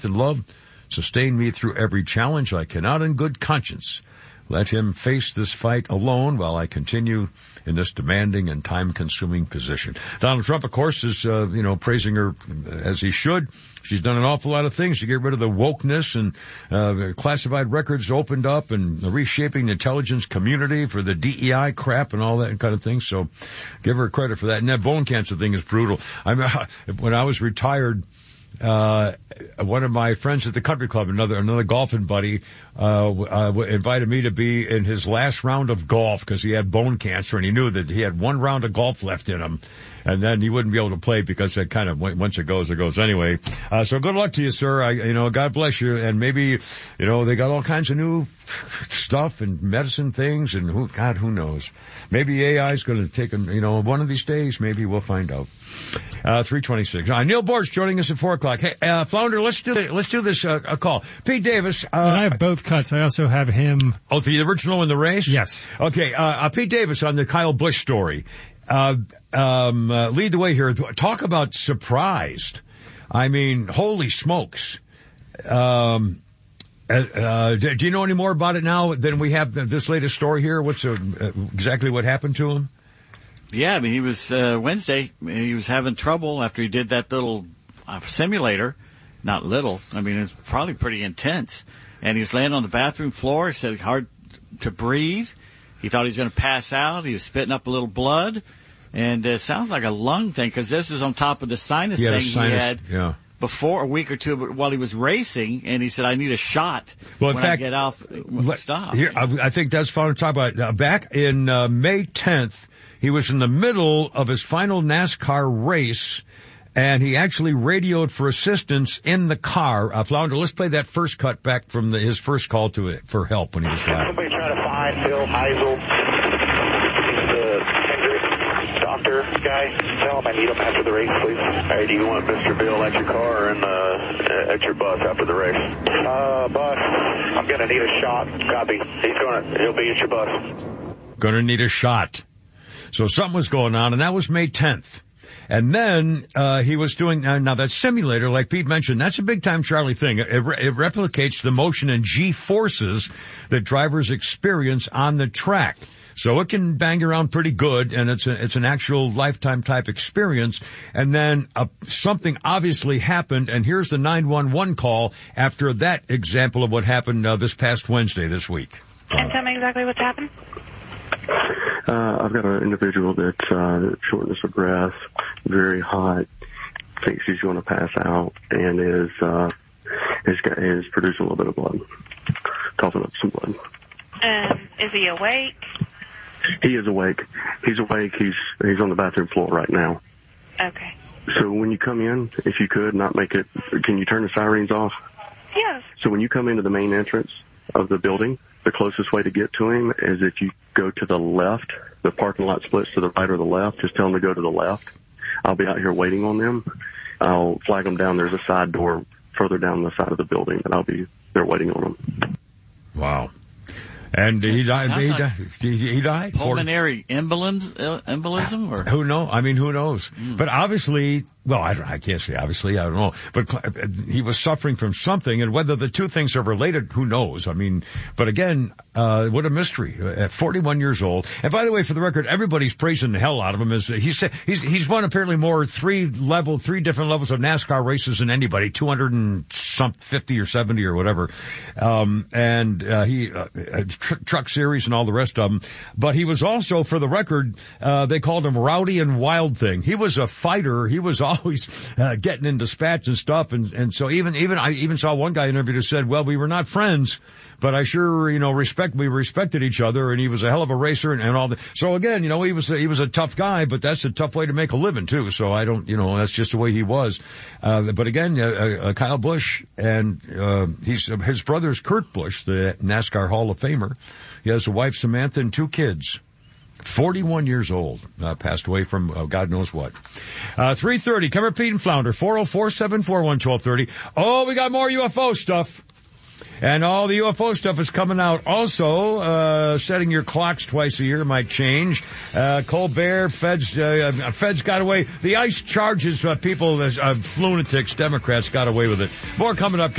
and love sustain me through every challenge. I cannot in good conscience let him face this fight alone while I continue in this demanding and time-consuming position. Donald Trump, of course, is, praising her as he should. She's done an awful lot of things to get rid of the wokeness, and classified records opened up, and reshaping the intelligence community for the DEI crap and all that kind of thing. So give her credit for that. And that bone cancer thing is brutal. When I was retired, one of my friends at the country club, another golfing buddy, invited me to be in his last round of golf because he had bone cancer, and he knew that he had one round of golf left in him, and then he wouldn't be able to play because that kind of, once it goes anyway. So good luck to you, sir. God bless you. And maybe, they got all kinds of new stuff and medicine things, and who knows? Maybe AI is going to take one of these days. Maybe we'll find out. 3:26. Neil Bortz joining us at 4:00. Hey, Flounder, let's do this call. Pete Davis. I have both cuts. I also have him. Oh, the original in the race? Yes. Okay. Pete Davis on the Kyle Busch story. Lead the way here. Talk about surprised. I mean, holy smokes. Do you know any more about it now than we have this latest story here? What's exactly what happened to him? Yeah, I mean, he was, Wednesday, he was having trouble after he did that little simulator. Not little. I mean, it was probably pretty intense. And he was laying on the bathroom floor. He said hard to breathe. He thought he was going to pass out. He was spitting up a little blood. And it sounds like a lung thing, because this was on top of the sinus thing he had before, a week or two while he was racing. And he said, I need a shot when I get off. Stop. Here, I think that's fun to talk about. Back in May 10th, he was in the middle of his final NASCAR race, and he actually radioed for assistance in the car. Flounder, let's play that first cut back from his first call for help when he was driving. Somebody trying to find Phil Heisel, the Hendrick doctor guy. Tell him I need him after the race, please. Hey, do you want Mr. Bill at your car or at your bus after the race? Bus. I'm going to need a shot. Copy. He'll be at your bus. Going to need a shot. So something was going on, and that was May 10th. And then he was doing, now that simulator, like Pete mentioned, that's a big-time Charlie thing. It replicates the motion and G-forces that drivers experience on the track. So it can bang around pretty good, and it's an actual lifetime-type experience. And then something obviously happened, and here's the 911 call after that example of what happened this past Wednesday this week. And tell me exactly what's happened. I've got an individual that's shortness of breath, very hot, thinks he's going to pass out, and is producing a little bit of blood, coughing up some blood. Is he awake? He is awake. He's awake. He's on the bathroom floor right now. Okay. So when you come in, if you could not make it, can you turn the sirens off? Yes. So when you come into the main entrance of the building, the closest way to get to him is if you go to the left. The parking lot splits to the right or the left. Just tell them to go to the left. I'll be out here waiting on them. I'll flag them down. There's a side door further down the side of the building, and I'll be there waiting on them. Wow. And he died. He died. Pulmonary embolism, or who knows? I mean, who knows? But obviously, well, I can't say obviously. I don't know. But he was suffering from something, and whether the two things are related, who knows? I mean, but again, what a mystery. At 41 years old. And by the way, for the record, everybody's praising the hell out of him. He's won apparently more three different levels of NASCAR races than anybody, 250 or 70 or whatever. Truck series and all the rest of them. But he was also, for the record, they called him Rowdy and Wild Thing. He was a fighter. He was always getting into spats and stuff. And so I even saw one guy interviewed who said, well, we were not friends, but I sure, we respected each other, and he was a hell of a racer and all that. So again, he was a tough guy, but that's a tough way to make a living too. So I don't, that's just the way he was. But again, Kyle Busch, and his brother's Kurt Busch, the NASCAR Hall of Famer. He has a wife, Samantha, and 2 kids. 41 years old, passed away from God knows what. 3:30, Cover Pete and Flounder, 404-741-1230. Oh, we got more UFO stuff. And all the UFO stuff is coming out. Also, setting your clocks twice a year might change. Colbert, Feds got away. The ICE charges people as lunatics. Democrats got away with it. More coming up.